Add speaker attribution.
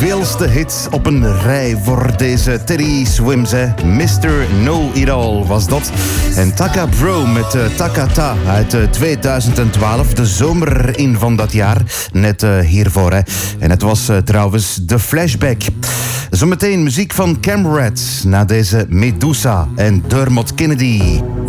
Speaker 1: veelste hit op een rij voor deze Teddy Swims. Mr. Know It All was dat. En Taka Bro met Takata uit 2012. De zomer in van dat jaar. Net hiervoor. En het was trouwens de Flashback. Zometeen muziek van Camrad na deze Medusa en Dermot Kennedy.